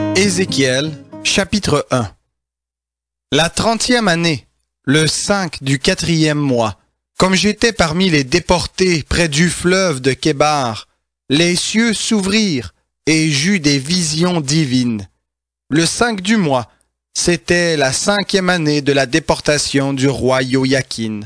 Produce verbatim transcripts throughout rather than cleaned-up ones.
Ézéchiel, chapitre un. La trentième année, le cinq du quatrième mois, comme j'étais parmi les déportés près du fleuve de Kébar, les cieux s'ouvrirent et j'eus des visions divines. Le cinq du mois, c'était la cinquième année de la déportation du roi Joachim.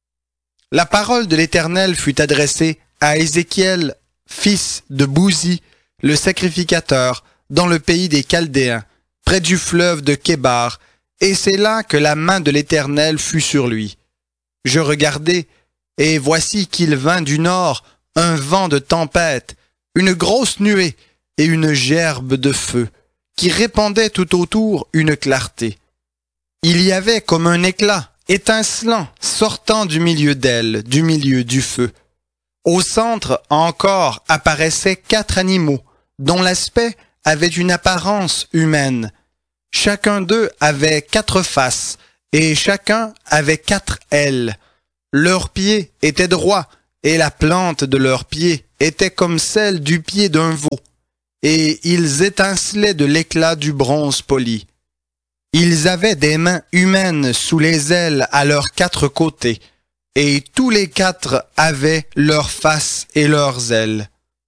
La parole de l'Éternel fut adressée à Ézéchiel, fils de Bouzi, le sacrificateur, dans le pays des Chaldéens, près du fleuve de Kébar, et c'est là que la main de l'Éternel fut sur lui. Je regardai, et voici qu'il vint du nord un vent de tempête, une grosse nuée et une gerbe de feu, qui répandait tout autour une clarté. Il y avait comme un éclat étincelant sortant du milieu d'elle, du milieu du feu. Au centre encore apparaissaient quatre animaux, dont l'aspect avait une apparence humaine. Chacun d'eux avait quatre faces, et chacun avait quatre ailes. Leurs pieds étaient droits, et la plante de leurs pieds était comme celle du pied d'un veau, et ils étincelaient de l'éclat du bronze poli. Ils avaient des mains humaines sous les ailes à leurs quatre côtés, et tous les quatre avaient leurs faces et leurs ailes.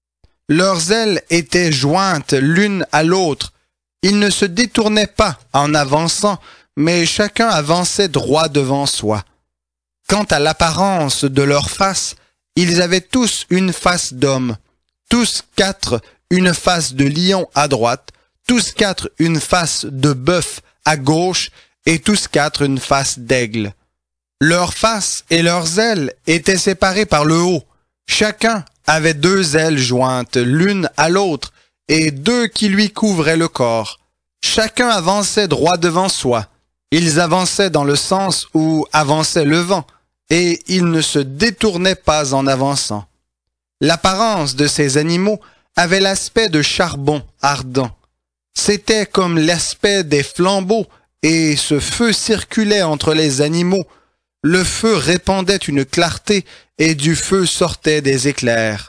Leurs ailes étaient jointes l'une à l'autre. Ils ne se détournaient pas en avançant, mais chacun avançait droit devant soi. Quant à l'apparence de leurs faces, ils avaient tous une face d'homme, tous quatre une face de lion à droite, tous quatre une face de bœuf à gauche, et tous quatre une face d'aigle. Leurs faces et leurs ailes étaient séparées par le haut. Chacun avait deux ailes jointes l'une à l'autre et deux qui lui couvraient le corps. Chacun avançait droit devant soi. Ils avançaient dans le sens où avançait le vent, et ils ne se détournaient pas en avançant. L'apparence de ces animaux avait l'aspect de charbon ardent. C'était comme l'aspect des flambeaux, et ce feu circulait entre les animaux. Le feu répandait une clarté, et du feu sortaient des éclairs.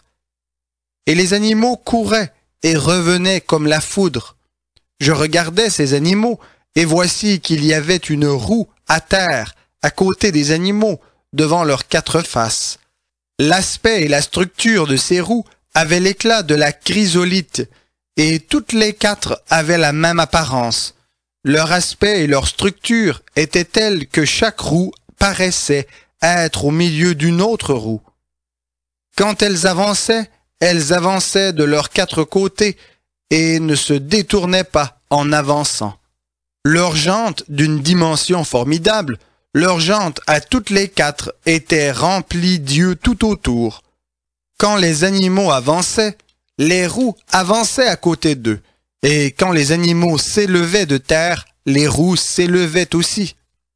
Et les animaux couraient et revenaient comme la foudre. Je regardais ces animaux, et voici qu'il y avait une roue à terre, à côté des animaux, devant leurs quatre faces. L'aspect et la structure de ces roues avaient l'éclat de la chrysolite, et toutes les quatre avaient la même apparence. Leur aspect et leur structure étaient tels que chaque roue paraissait être au milieu d'une autre roue. Quand elles avançaient, elles avançaient de leurs quatre côtés et ne se détournaient pas en avançant. Leurs jantes d'une dimension formidable, leurs jantes à toutes les quatre étaient remplies d'yeux tout autour. Quand les animaux avançaient, les roues avançaient à côté d'eux, et quand les animaux s'élevaient de terre, les roues s'élevaient aussi.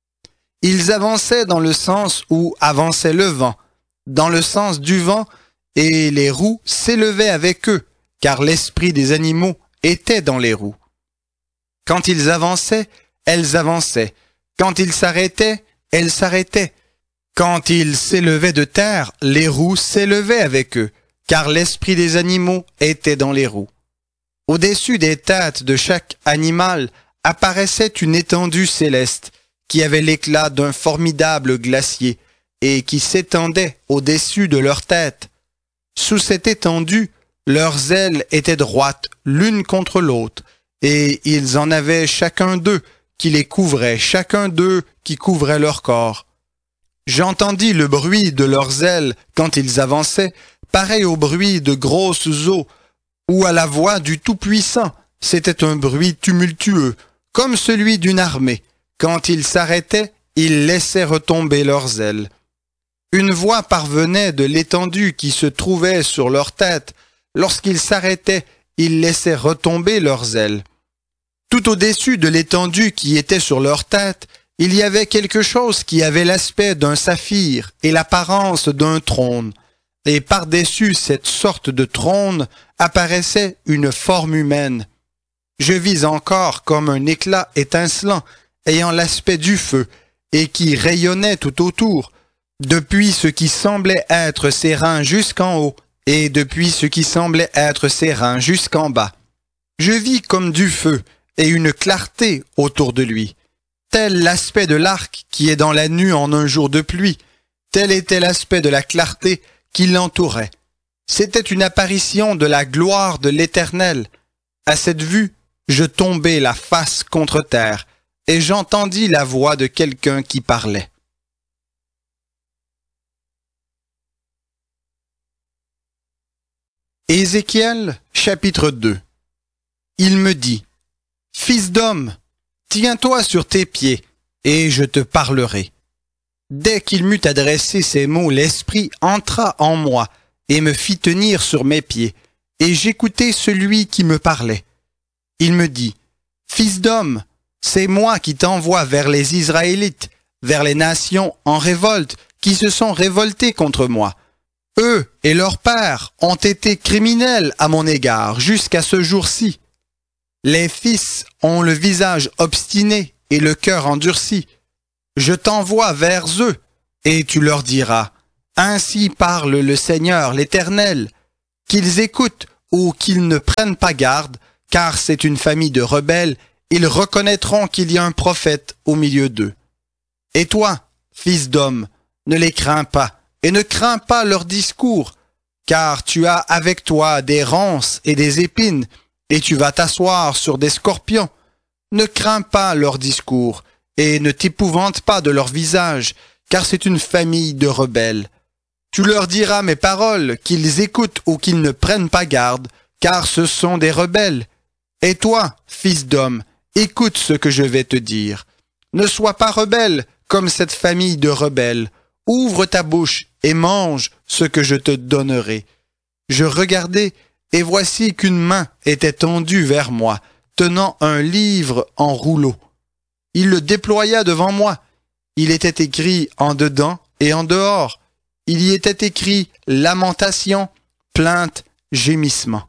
Ils avançaient dans le sens où avançait le vent, dans le sens du vent, et les roues s'élevaient avec eux, car l'esprit des animaux était dans les roues. Quand ils avançaient, elles avançaient. Quand ils s'arrêtaient, elles s'arrêtaient. Quand ils s'élevaient de terre, les roues s'élevaient avec eux, car l'esprit des animaux était dans les roues. Au-dessus des têtes de chaque animal apparaissait une étendue céleste, qui avait l'éclat d'un formidable glacier, et qui s'étendait au-dessus de leur tête. Sous cette étendue, leurs ailes étaient droites l'une contre l'autre, et ils en avaient chacun d'eux qui les couvrait, chacun d'eux qui couvrait leur corps. J'entendis le bruit de leurs ailes quand ils avançaient, pareil au bruit de grosses eaux, ou à la voix du Tout-Puissant. C'était un bruit tumultueux, comme celui d'une armée. Quand ils s'arrêtaient, ils laissaient retomber leurs ailes. Une voix parvenait de l'étendue qui se trouvait sur leur tête. Lorsqu'ils s'arrêtaient, ils laissaient retomber leurs ailes. Tout au-dessus de l'étendue qui était sur leur tête, il y avait quelque chose qui avait l'aspect d'un saphir et l'apparence d'un trône. Et par-dessus cette sorte de trône apparaissait une forme humaine. Je vis encore comme un éclat étincelant, ayant l'aspect du feu, et qui rayonnait tout autour, depuis ce qui semblait être ses reins jusqu'en haut, et depuis ce qui semblait être ses reins jusqu'en bas. Je vis comme du feu, et une clarté autour de lui. Tel l'aspect de l'arc qui est dans la nue en un jour de pluie, tel était l'aspect de la clarté qui l'entourait. C'était une apparition de la gloire de l'Éternel. À cette vue, je tombai la face contre terre, et j'entendis la voix de quelqu'un qui parlait. Ézéchiel, chapitre deux. Il me dit, « Fils d'homme, tiens-toi sur tes pieds, et je te parlerai. » Dès qu'il m'eut adressé ces mots, l'Esprit entra en moi et me fit tenir sur mes pieds, et j'écoutai celui qui me parlait. Il me dit, « Fils d'homme, c'est moi qui t'envoie vers les Israélites, vers les nations en révolte, qui se sont révoltées contre moi. Eux et leurs pères ont été criminels à mon égard jusqu'à ce jour-ci. Les fils ont le visage obstiné et le cœur endurci. Je t'envoie vers eux, et tu leur diras, « Ainsi parle le Seigneur l'Éternel, qu'ils écoutent ou qu'ils ne prennent pas garde, car c'est une famille de rebelles, ils reconnaîtront qu'il y a un prophète au milieu d'eux. Et toi, fils d'homme, ne les crains pas, et ne crains pas leur discours, car tu as avec toi des ronces et des épines, et tu vas t'asseoir sur des scorpions. Ne crains pas leur discours, et ne t'épouvante pas de leur visage, car c'est une famille de rebelles. Tu leur diras mes paroles, qu'ils écoutent ou qu'ils ne prennent pas garde, car ce sont des rebelles. Et toi, fils d'homme, écoute ce que je vais te dire. Ne sois pas rebelle comme cette famille de rebelles. Ouvre ta bouche et mange ce que je te donnerai. » Je regardai, et voici qu'une main était tendue vers moi, tenant un livre en rouleau. Il le déploya devant moi. Il était écrit en dedans et en dehors. Il y était écrit lamentation, plainte, gémissement.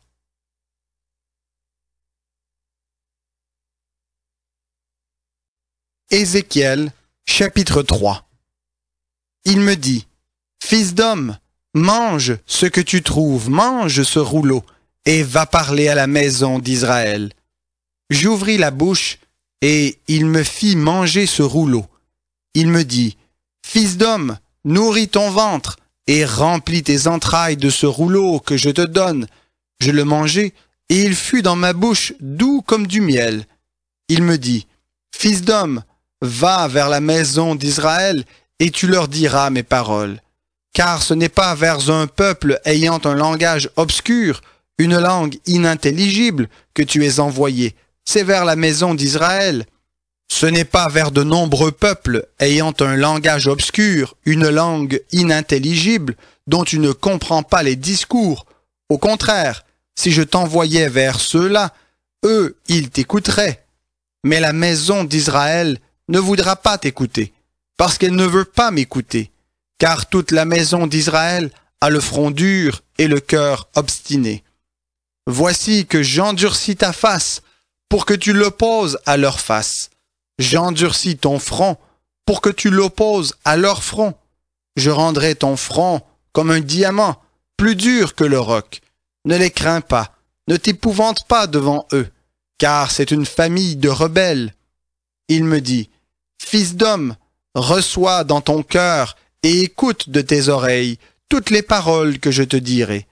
Ézéchiel, chapitre trois. Il me dit, « Fils d'homme, mange ce que tu trouves, mange ce rouleau, et va parler à la maison d'Israël. » J'ouvris la bouche, et il me fit manger ce rouleau. Il me dit, « Fils d'homme, nourris ton ventre, et remplis tes entrailles de ce rouleau que je te donne. » Je le mangeai, et il fut dans ma bouche doux comme du miel. Il me dit, « Fils d'homme, va vers la maison d'Israël, et tu leur diras mes paroles. Car ce n'est pas vers un peuple ayant un langage obscur, une langue inintelligible, que tu es envoyé, c'est vers la maison d'Israël. Ce n'est pas vers de nombreux peuples ayant un langage obscur, une langue inintelligible, dont tu ne comprends pas les discours. Au contraire, si je t'envoyais vers ceux-là, eux, ils t'écouteraient. Mais la maison d'Israël ne voudra pas t'écouter, parce qu'elle ne veut pas m'écouter, car toute la maison d'Israël a le front dur et le cœur obstiné. Voici que j'endurcis ta face, pour que tu l'opposes à leur face. J'endurcis ton front, pour que tu l'opposes à leur front. Je rendrai ton front comme un diamant, plus dur que le roc. Ne les crains pas, ne t'épouvante pas devant eux, car c'est une famille de rebelles. Il me dit, « Fils d'homme, reçois dans ton cœur et écoute de tes oreilles toutes les paroles que je te dirai.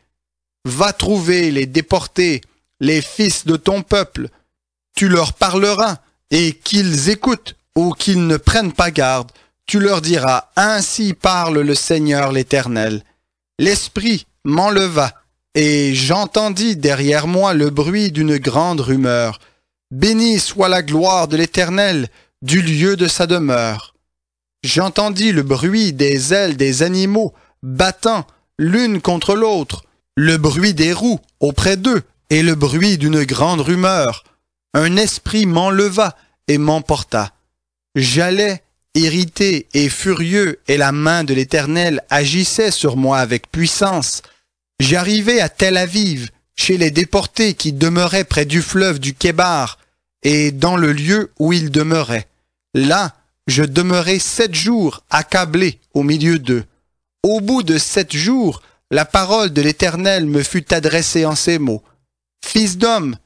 Va trouver les déportés, les fils de ton peuple. Tu leur parleras, et qu'ils écoutent ou qu'ils ne prennent pas garde, tu leur diras, ainsi parle le Seigneur l'Éternel. L'Esprit m'enleva, et j'entendis derrière moi le bruit d'une grande rumeur. Béni soit la gloire de l'Éternel, du lieu de sa demeure. J'entendis le bruit des ailes des animaux battant l'une contre l'autre, le bruit des roues auprès d'eux et le bruit d'une grande rumeur. Un esprit m'enleva et m'emporta. J'allais irrité et furieux, et la main de l'Éternel agissait sur moi avec puissance. J'arrivai à Tel Aviv, chez les déportés qui demeuraient près du fleuve du Kébar, et dans le lieu où ils demeuraient. Là, je demeurai sept jours accablé au milieu d'eux. Au bout de sept jours, la parole de l'Éternel me fut adressée en ces mots. « Fils d'homme,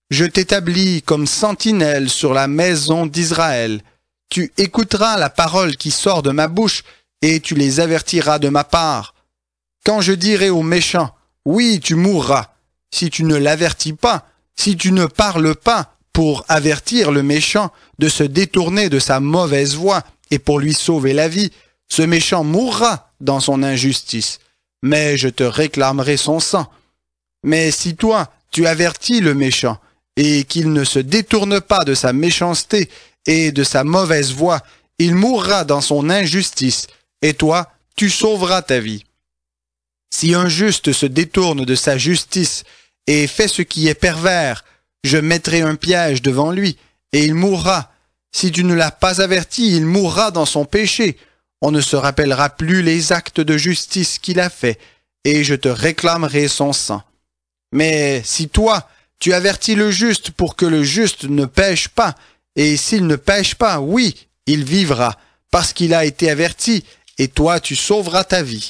Je t'établis comme sentinelle sur la maison d'Israël. Tu écouteras la parole qui sort de ma bouche, et tu les avertiras de ma part. Quand je dirai aux méchants, oui, tu mourras, si tu ne l'avertis pas, si tu ne parles pas pour avertir le méchant de se détourner de sa mauvaise voie et pour lui sauver la vie, ce méchant mourra dans son injustice, mais je te réclamerai son sang. Mais si toi, tu avertis le méchant, et qu'il ne se détourne pas de sa méchanceté et de sa mauvaise voie, il mourra dans son injustice, et toi, tu sauveras ta vie. Si un juste se détourne de sa justice et fait ce qui est pervers, je mettrai un piège devant lui, et il mourra. Si tu ne l'as pas averti, il mourra dans son péché. On ne se rappellera plus les actes de justice qu'il a faits, et je te réclamerai son sang. Mais si toi, tu avertis le juste pour que le juste ne pêche pas, et s'il ne pêche pas, oui, il vivra, parce qu'il a été averti, et toi tu sauveras ta vie.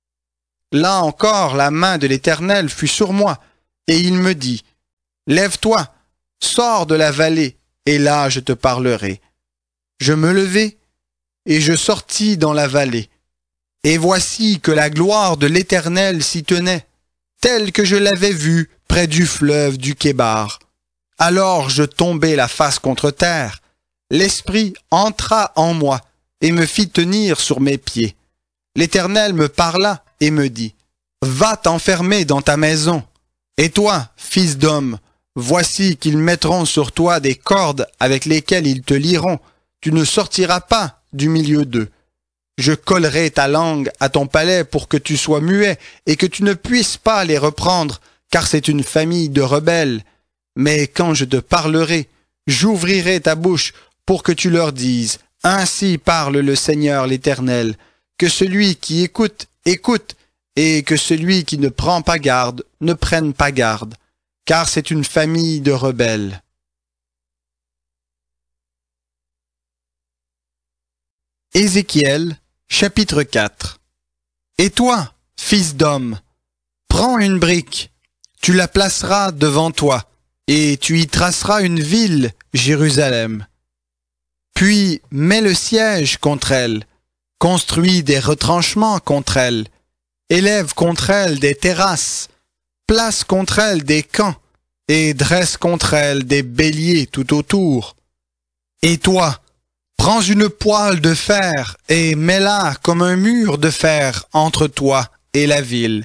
Là encore, la main de l'Éternel fut sur moi, et il me dit, « Lève-toi, sors de la vallée, et là je te parlerai. » Je me levai, et je sortis dans la vallée. Et voici que la gloire de l'Éternel s'y tenait, telle que je l'avais vue près du fleuve du Kébar. Alors je tombai la face contre terre. L'Esprit entra en moi et me fit tenir sur mes pieds. L'Éternel me parla et me dit, « Va t'enfermer dans ta maison. Et toi, fils d'homme, voici qu'ils mettront sur toi des cordes avec lesquelles ils te lieront. Tu ne sortiras pas du milieu d'eux. Je collerai ta langue à ton palais pour que tu sois muet et que tu ne puisses pas les reprendre, car c'est une famille de rebelles. Mais quand je te parlerai, j'ouvrirai ta bouche pour que tu leur dises, « Ainsi parle le Seigneur l'Éternel, que celui qui écoute, écoute, et que celui qui ne prend pas garde, ne prenne pas garde, car c'est une famille de rebelles. » Ézéchiel, chapitre quatre. Et toi, fils d'homme, prends une brique, tu la placeras devant toi, et tu y traceras une ville, Jérusalem. Puis mets le siège contre elle, construis des retranchements contre elle, élève contre elle des terrasses, place contre elle des camps, et dresse contre elle des béliers tout autour. Et toi, prends une poêle de fer et mets-la comme un mur de fer entre toi et la ville.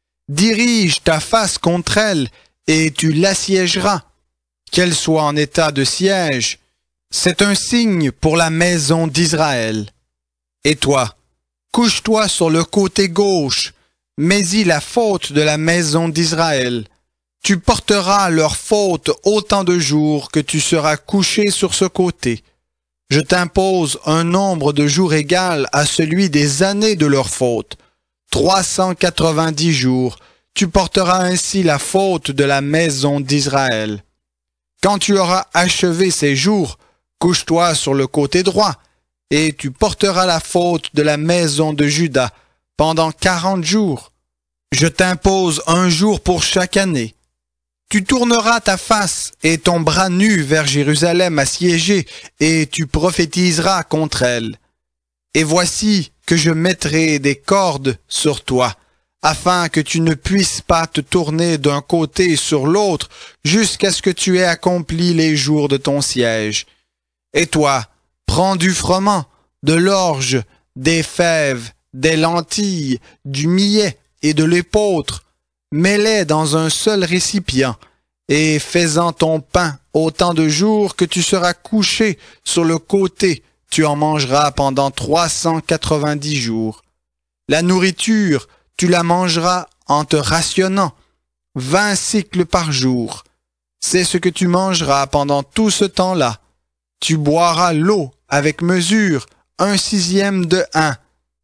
Dirige ta face contre elle et tu l'assiégeras, qu'elle soit en état de siège. C'est un signe pour la maison d'Israël. Et toi, couche-toi sur le côté gauche, mets-y la faute de la maison d'Israël. Tu porteras leur faute autant de jours que tu seras couché sur ce côté. Je t'impose un nombre de jours égal à celui des années de leur faute. Trois cent quatre-vingt-dix jours, tu porteras ainsi la faute de la maison d'Israël. Quand tu auras achevé ces jours, couche-toi sur le côté droit, et tu porteras la faute de la maison de Juda pendant quarante jours. Je t'impose un jour pour chaque année. Tu tourneras ta face et ton bras nu vers Jérusalem assiégée, et tu prophétiseras contre elle. Et voici que je mettrai des cordes sur toi, afin que tu ne puisses pas te tourner d'un côté sur l'autre, jusqu'à ce que tu aies accompli les jours de ton siège. Et toi, prends du froment, de l'orge, des fèves, des lentilles, du millet et de l'épeautre, mets-les dans un seul récipient, et fais-en ton pain autant de jours que tu seras couché sur le côté, tu en mangeras pendant trois cent quatre-vingt-dix jours. La nourriture, tu la mangeras en te rationnant, vingt cycles par jour. C'est ce que tu mangeras pendant tout ce temps-là. Tu boiras l'eau avec mesure, un sixième de un.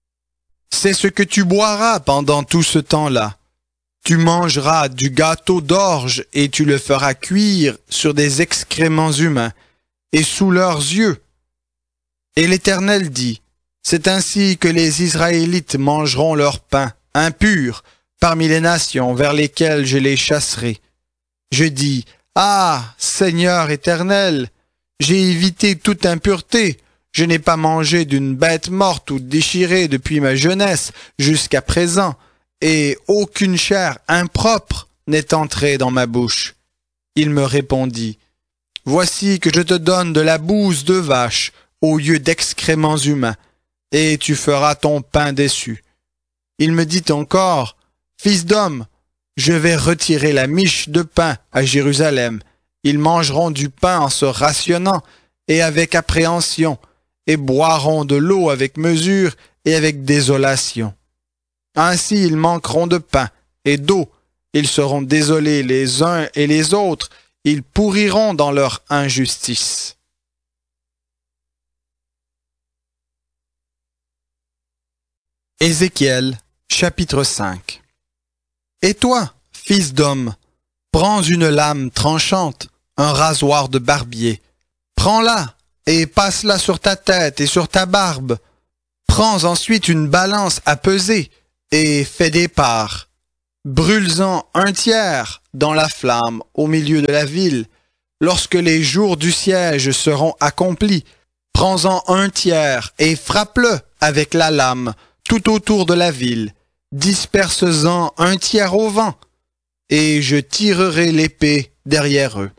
C'est ce que tu boiras pendant tout ce temps-là. Tu mangeras du gâteau d'orge et tu le feras cuire sur des excréments humains et sous leurs yeux. Et l'Éternel dit, c'est ainsi que les Israélites mangeront leur pain impur parmi les nations vers lesquelles je les chasserai. Je dis, Ah, Seigneur éternel, j'ai évité toute impureté. Je n'ai pas mangé d'une bête morte ou déchirée depuis ma jeunesse jusqu'à présent, et aucune chair impropre n'est entrée dans ma bouche. Il me répondit, voici que je te donne de la bouse de vache au lieu d'excréments humains, et tu feras ton pain déçu. Il me dit encore, fils d'homme, je vais retirer la miche de pain à Jérusalem. Ils mangeront du pain en se rationnant et avec appréhension, et boiront de l'eau avec mesure et avec désolation. Ainsi ils manqueront de pain et d'eau, ils seront désolés les uns et les autres, ils pourriront dans leur injustice. Ézéchiel, chapitre cinq. Et toi, fils d'homme, prends une lame tranchante, un rasoir de barbier, prends-la et passe-la sur ta tête et sur ta barbe. Prends ensuite une balance à peser et fais des parts. Brûle-en un tiers dans la flamme au milieu de la ville. Lorsque les jours du siège seront accomplis, prends-en un tiers et frappe-le avec la lame tout autour de la ville. Disperse-en un tiers au vent, et je tirerai l'épée derrière eux.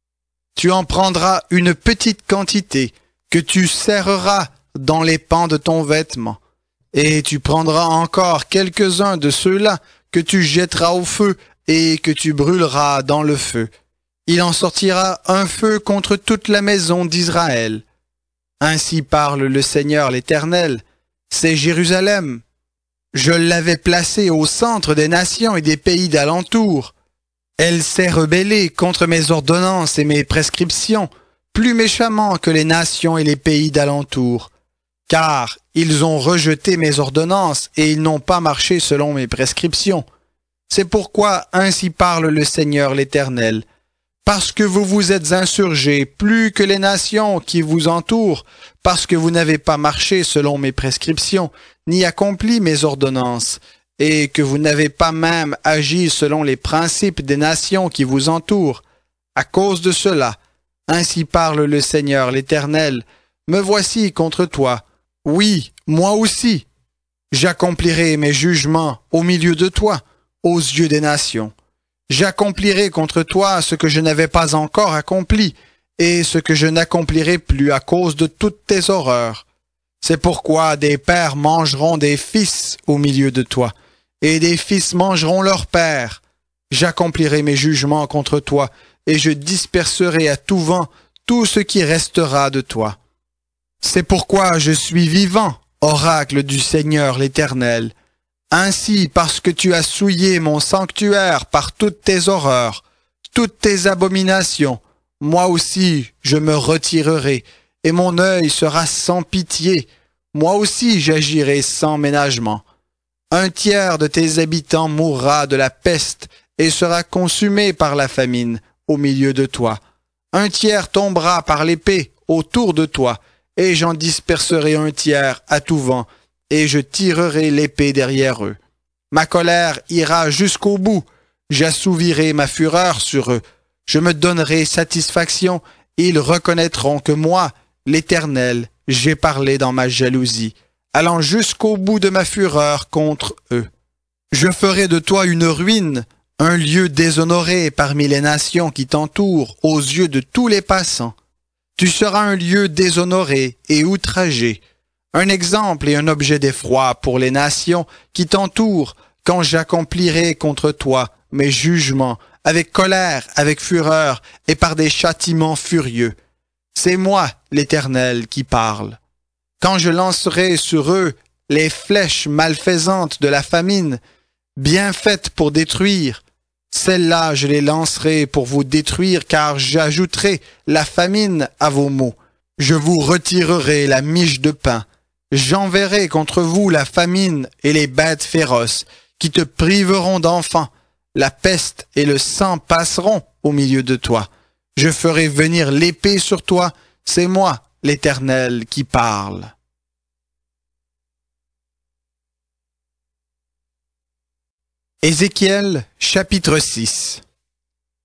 Tu en prendras une petite quantité que tu serreras dans les pans de ton vêtement, et tu prendras encore quelques-uns de ceux-là que tu jetteras au feu et que tu brûleras dans le feu. Il en sortira un feu contre toute la maison d'Israël. Ainsi parle le Seigneur l'Éternel, c'est Jérusalem. Je l'avais placée au centre des nations et des pays d'alentour. Elle s'est rebellée contre mes ordonnances et mes prescriptions, plus méchamment que les nations et les pays d'alentour. Car ils ont rejeté mes ordonnances et ils n'ont pas marché selon mes prescriptions. C'est pourquoi ainsi parle le Seigneur l'Éternel. Parce que vous vous êtes insurgés plus que les nations qui vous entourent, parce que vous n'avez pas marché selon mes prescriptions, ni accompli mes ordonnances, et que vous n'avez pas même agi selon les principes des nations qui vous entourent. À cause de cela, ainsi parle le Seigneur l'Éternel, me voici contre toi. Oui, moi aussi. J'accomplirai mes jugements au milieu de toi, aux yeux des nations. J'accomplirai contre toi ce que je n'avais pas encore accompli, et ce que je n'accomplirai plus à cause de toutes tes horreurs. C'est pourquoi des pères mangeront des fils au milieu de toi, et des fils mangeront leurs pères. J'accomplirai mes jugements contre toi, et je disperserai à tout vent tout ce qui restera de toi. C'est pourquoi je suis vivant, oracle du Seigneur l'Éternel. Ainsi, parce que tu as souillé mon sanctuaire par toutes tes horreurs, toutes tes abominations, moi aussi je me retirerai, et mon œil sera sans pitié. Moi aussi j'agirai sans ménagement. Un tiers de tes habitants mourra de la peste et sera consumé par la famine au milieu de toi. Un tiers tombera par l'épée autour de toi, et j'en disperserai un tiers à tout vent, et je tirerai l'épée derrière eux. Ma colère ira jusqu'au bout, j'assouvirai ma fureur sur eux, je me donnerai satisfaction, et ils reconnaîtront que moi, l'Éternel, j'ai parlé dans ma jalousie, allant jusqu'au bout de ma fureur contre eux. Je ferai de toi une ruine, un lieu déshonoré parmi les nations qui t'entourent aux yeux de tous les passants. Tu seras un lieu déshonoré et outragé, un exemple et un objet d'effroi pour les nations qui t'entourent quand j'accomplirai contre toi mes jugements avec colère, avec fureur et par des châtiments furieux. C'est moi, l'Éternel, qui parle. Quand je lancerai sur eux les flèches malfaisantes de la famine, bien faites pour détruire, celles-là je les lancerai pour vous détruire, car j'ajouterai la famine à vos maux. Je vous retirerai la miche de pain. J'enverrai contre vous la famine et les bêtes féroces, qui te priveront d'enfants. La peste et le sang passeront au milieu de toi. Je ferai venir l'épée sur toi, c'est moi, l'Éternel, qui parle. Ézéchiel, chapitre six.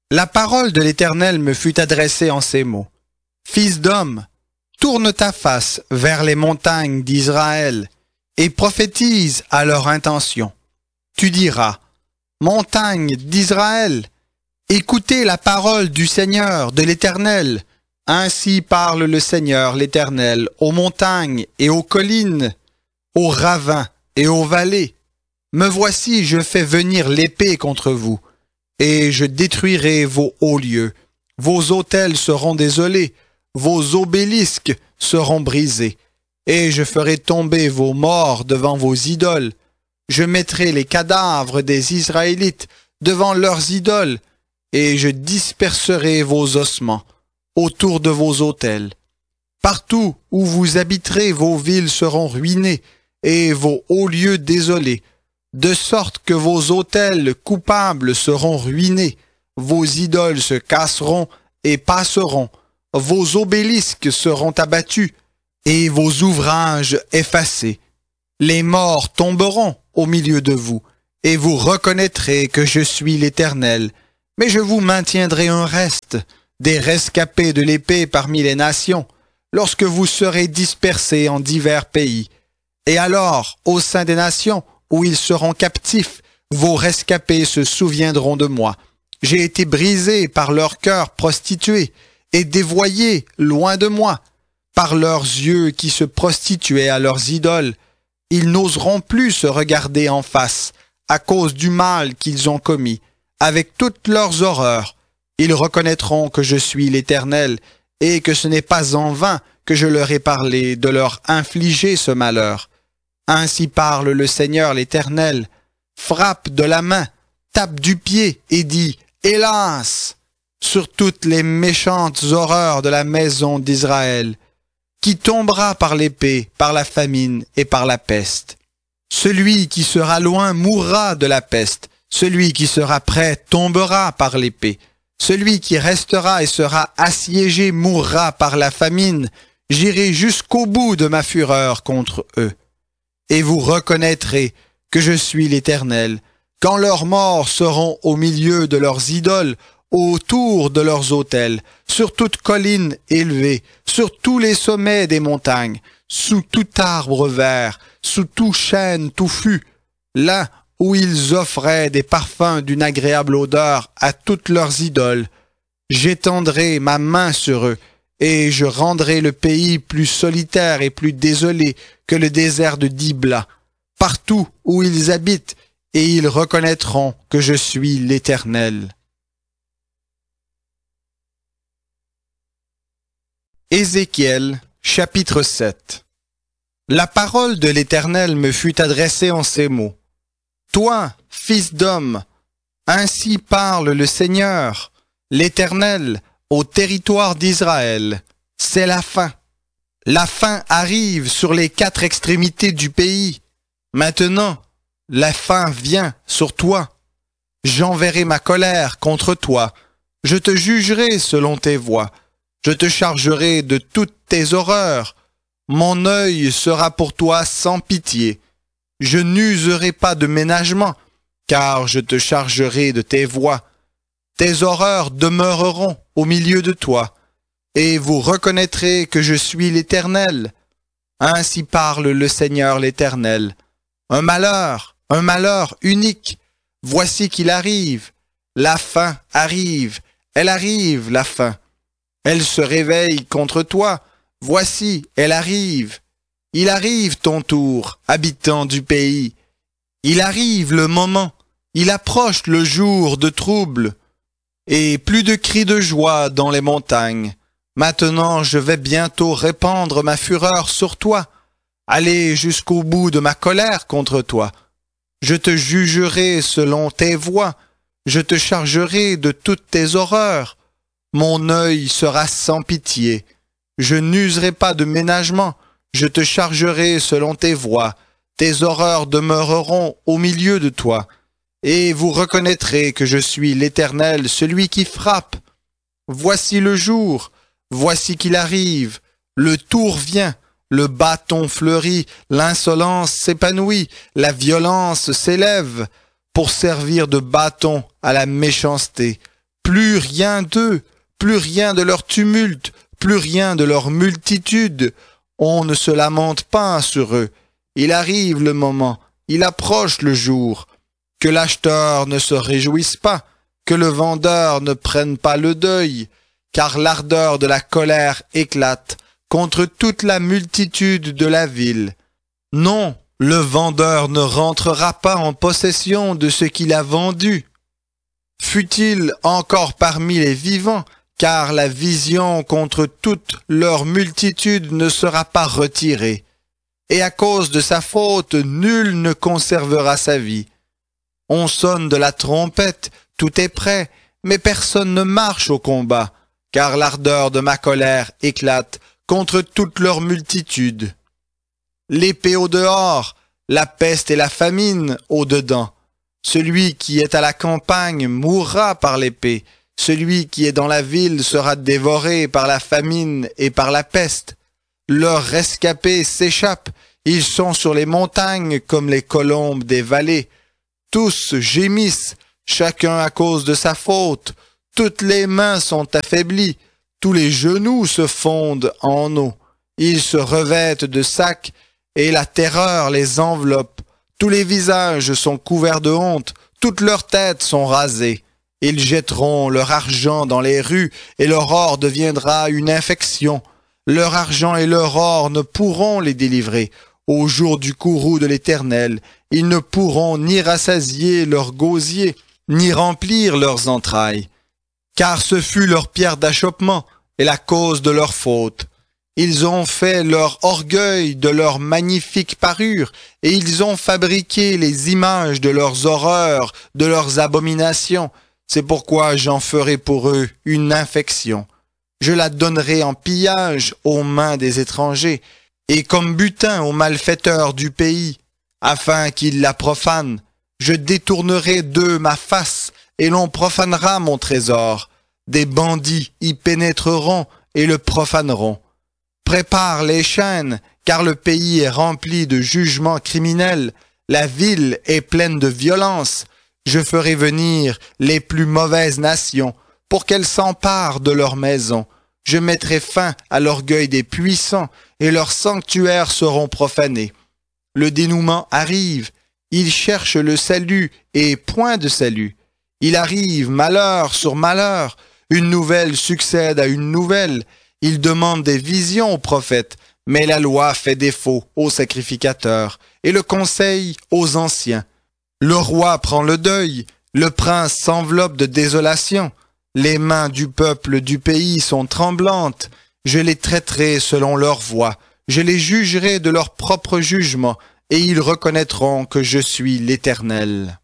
La parole de l'Éternel me fut adressée en ces mots. Fils d'homme, tourne ta face vers les montagnes d'Israël et prophétise à leur intention. Tu diras, montagnes d'Israël, écoutez la parole du Seigneur, de l'Éternel. Ainsi parle le Seigneur, l'Éternel, aux montagnes et aux collines, aux ravins et aux vallées. Me voici, je fais venir l'épée contre vous, et je détruirai vos hauts lieux. Vos autels seront désolés, vos obélisques seront brisés, et je ferai tomber vos morts devant vos idoles. Je mettrai les cadavres des Israélites devant leurs idoles, et je disperserai vos ossements autour de vos autels. Partout où vous habiterez, vos villes seront ruinées, et vos hauts lieux désolés, de sorte que vos autels coupables seront ruinés, vos idoles se casseront et passeront, vos obélisques seront abattus, et vos ouvrages effacés. Les morts tomberont au milieu de vous, et vous reconnaîtrez que je suis l'Éternel. Mais je vous maintiendrai un reste, des rescapés de l'épée parmi les nations, lorsque vous serez dispersés en divers pays. Et alors, au sein des nations, où ils seront captifs, vos rescapés se souviendront de moi. J'ai été brisé par leur cœur prostitué et dévoyé loin de moi, par leurs yeux qui se prostituaient à leurs idoles. Ils n'oseront plus se regarder en face à cause du mal qu'ils ont commis. Avec toutes leurs horreurs, ils reconnaîtront que je suis l'Éternel et que ce n'est pas en vain que je leur ai parlé de leur infliger ce malheur. Ainsi parle le Seigneur l'Éternel, frappe de la main, tape du pied et dit « Hélas !» sur toutes les méchantes horreurs de la maison d'Israël, qui tombera par l'épée, par la famine et par la peste. Celui qui sera loin mourra de la peste, celui qui sera près tombera par l'épée, celui qui restera et sera assiégé mourra par la famine. J'irai jusqu'au bout de ma fureur contre eux. Et vous reconnaîtrez que je suis l'Éternel, quand leurs morts seront au milieu de leurs idoles, autour de leurs autels, sur toute colline élevée, sur tous les sommets des montagnes, sous tout arbre vert, sous tout chêne touffu, là où ils offraient des parfums d'une agréable odeur à toutes leurs idoles. J'étendrai ma main sur eux, et je rendrai le pays plus solitaire et plus désolé que le désert de Dibla, partout où ils habitent, et ils reconnaîtront que je suis l'Éternel. Ézéchiel, chapitre sept. La parole de l'Éternel me fut adressée en ces mots. Toi, fils d'homme, ainsi parle le Seigneur, l'Éternel, au territoire d'Israël. C'est la fin. La fin arrive sur les quatre extrémités du pays. Maintenant, la fin vient sur toi. J'enverrai ma colère contre toi. Je te jugerai selon tes voies. Je te chargerai de toutes tes horreurs. Mon œil sera pour toi sans pitié. Je n'userai pas de ménagement, car je te chargerai de tes voies. Tes horreurs demeureront au milieu de toi, et vous reconnaîtrez que je suis l'Éternel. Ainsi parle le Seigneur l'Éternel. Un malheur, un malheur unique, voici qu'il arrive. La fin arrive, elle arrive, la fin. Elle se réveille contre toi, voici, elle arrive. Il arrive ton tour, habitant du pays. Il arrive le moment, il approche le jour de trouble. Et plus de cris de joie dans les montagnes. Maintenant je vais bientôt répandre ma fureur sur toi, aller jusqu'au bout de ma colère contre toi. Je te jugerai selon tes voies, je te chargerai de toutes tes horreurs. Mon œil sera sans pitié, je n'userai pas de ménagement, je te chargerai selon tes voies. Tes horreurs demeureront au milieu de toi. Et vous reconnaîtrez que je suis l'Éternel, celui qui frappe. Voici le jour, voici qu'il arrive. Le tour vient, le bâton fleurit, l'insolence s'épanouit, la violence s'élève pour servir de bâton à la méchanceté, Plus rien d'eux, plus rien de leur tumulte, plus rien de leur multitude. On ne se lamente pas sur eux. Il arrive le moment, il approche le jour. Que l'acheteur ne se réjouisse pas, que le vendeur ne prenne pas le deuil, car l'ardeur de la colère éclate contre toute la multitude de la ville. Non, le vendeur ne rentrera pas en possession de ce qu'il a vendu. Fût-il encore parmi les vivants, car la vision contre toute leur multitude ne sera pas retirée. Et à cause de sa faute, nul ne conservera sa vie. On sonne de la trompette, tout est prêt, mais personne ne marche au combat, car l'ardeur de ma colère éclate contre toute leur multitude. L'épée au dehors, la peste et la famine au dedans. Celui qui est à la campagne mourra par l'épée, celui qui est dans la ville sera dévoré par la famine et par la peste. Leurs rescapés s'échappent, ils sont sur les montagnes comme les colombes des vallées. Tous gémissent, chacun à cause de sa faute. Toutes les mains sont affaiblies, tous les genoux se fondent en eau. Ils se revêtent de sacs et la terreur les enveloppe. Tous les visages sont couverts de honte, toutes leurs têtes sont rasées. Ils jetteront leur argent dans les rues et leur or deviendra une infection. Leur argent et leur or ne pourront les délivrer. Au jour du courroux de l'Éternel, ils ne pourront ni rassasier leurs gosiers, ni remplir leurs entrailles. Car ce fut leur pierre d'achoppement et la cause de leur faute. Ils ont fait leur orgueil de leur magnifique parure, et ils ont fabriqué les images de leurs horreurs, de leurs abominations. C'est pourquoi j'en ferai pour eux une infection. Je la donnerai en pillage aux mains des étrangers, et comme butin aux malfaiteurs du pays, afin qu'ils la profanent. Je détournerai d'eux ma face, et l'on profanera mon trésor. Des bandits y pénétreront et le profaneront. Prépare les chaînes, car le pays est rempli de jugements criminels. La ville est pleine de violence. Je ferai venir les plus mauvaises nations pour qu'elles s'emparent de leurs maisons. Je mettrai fin à l'orgueil des puissants et leurs sanctuaires seront profanés. Le dénouement arrive. Ils cherchent le salut et point de salut. Il arrive malheur sur malheur. Une nouvelle succède à une nouvelle. Ils demandent des visions aux prophètes, mais la loi fait défaut aux sacrificateurs et le conseil aux anciens. Le roi prend le deuil, le prince s'enveloppe de désolation. Les mains du peuple du pays sont tremblantes. Je les traiterai selon leur voie. Je les jugerai de leur propre jugement, et ils reconnaîtront que je suis l'Éternel.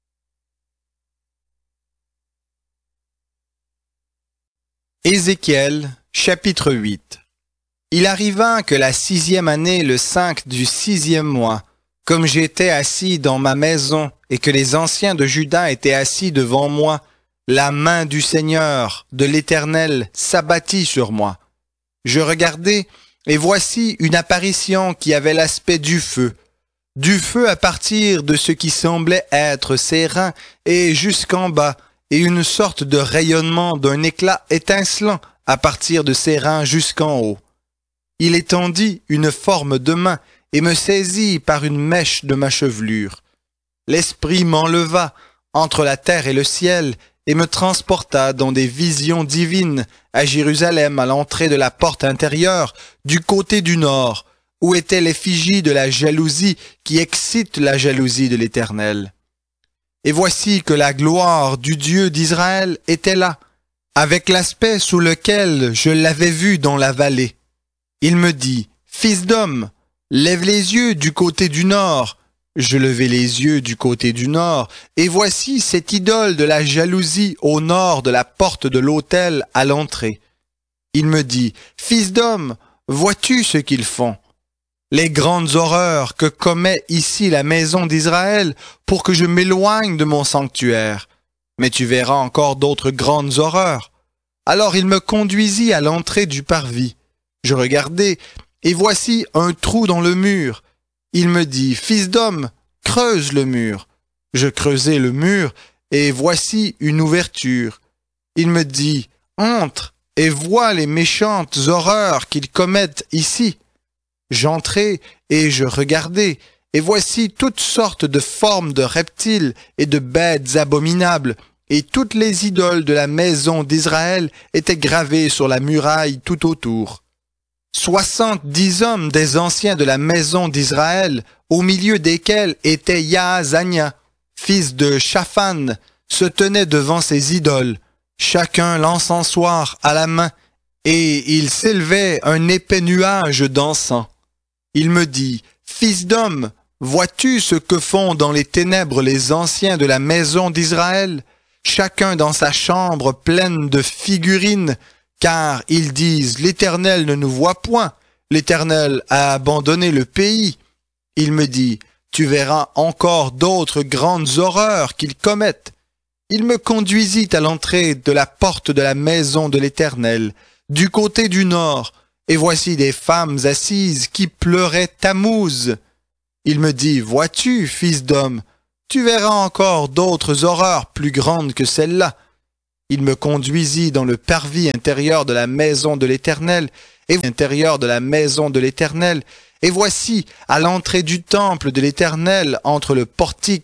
Ézéchiel, chapitre huit. Il arriva que la sixième année, le cinq du sixième mois, comme j'étais assis dans ma maison et que les anciens de Juda étaient assis devant moi, la main du Seigneur, de l'Éternel, s'abattit sur moi. Je regardai, et voici une apparition qui avait l'aspect du feu. Du feu à partir de ce qui semblait être ses reins et jusqu'en bas, et une sorte de rayonnement d'un éclat étincelant à partir de ses reins jusqu'en haut. Il étendit une forme de main et me saisit par une mèche de ma chevelure. L'esprit m'enleva entre la terre et le ciel et me transporta dans des visions divines à Jérusalem à l'entrée de la porte intérieure du côté du nord, où était l'effigie de la jalousie qui excite la jalousie de l'Éternel. Et voici que la gloire du Dieu d'Israël était là, avec l'aspect sous lequel je l'avais vu dans la vallée. Il me dit, « Fils d'homme, lève les yeux du côté du nord. » Je levai les yeux du côté du nord, et voici cette idole de la jalousie au nord de la porte de l'autel à l'entrée. Il me dit, « Fils d'homme, vois-tu ce qu'ils font? Les grandes horreurs que commet ici la maison d'Israël pour que je m'éloigne de mon sanctuaire. Mais tu verras encore d'autres grandes horreurs. » Alors il me conduisit à l'entrée du parvis. Je regardai, et voici un trou dans le mur. Il me dit, « Fils d'homme, creuse le mur. » Je creusai le mur, et voici une ouverture. Il me dit, « Entre et vois les méchantes horreurs qu'ils commettent ici. » J'entrai et je regardai, et voici toutes sortes de formes de reptiles et de bêtes abominables, et toutes les idoles de la maison d'Israël étaient gravées sur la muraille tout autour. Soixante-dix hommes des anciens de la maison d'Israël, au milieu desquels était Yaazania, fils de Shaphan, se tenaient devant ces idoles, chacun l'encensoir à la main, et il s'élevait un épais nuage d'encens. Il me dit, « Fils d'homme, vois-tu ce que font dans les ténèbres les anciens de la maison d'Israël, chacun dans sa chambre pleine de figurines, car ils disent, l'Éternel ne nous voit point, l'Éternel a abandonné le pays. » Il me dit, « Tu verras encore d'autres grandes horreurs qu'ils commettent. » Il me conduisit à l'entrée de la porte de la maison de l'Éternel, du côté du nord, et voici des femmes assises qui pleuraient Tammuz. Il me dit, « Vois-tu, fils d'homme, tu verras encore d'autres horreurs plus grandes que celles-là. » Il me conduisit dans le parvis intérieur de la maison de l'Éternel, et intérieur de la maison de l'Éternel, et voici, à l'entrée du temple de l'Éternel, entre le portique